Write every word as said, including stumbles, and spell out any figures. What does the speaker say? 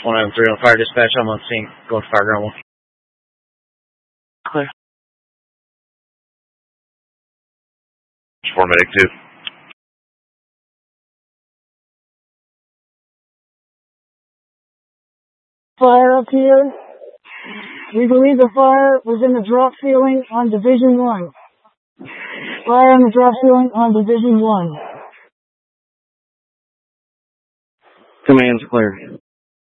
one item three on fire dispatch. I'm on scene. Going to fireground one. Clear. four medic two. Fire up here. We believe the fire was in the drop ceiling on Division one. Fire on the drop ceiling on Division one. Command's clear.